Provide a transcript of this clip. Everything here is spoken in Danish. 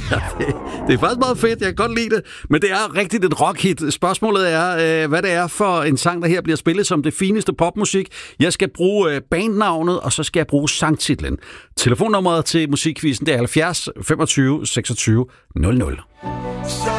Det er faktisk meget fedt, jeg kan godt lide det. Men det er rigtigt et rockhit. Spørgsmålet er, hvad det er for en sang, der her bliver spillet som det fineste popmusik. Jeg skal bruge bandnavnet, og så skal jeg bruge sangtitlen. Telefonnummeret til musikquizzen, det er 70 25 26 00.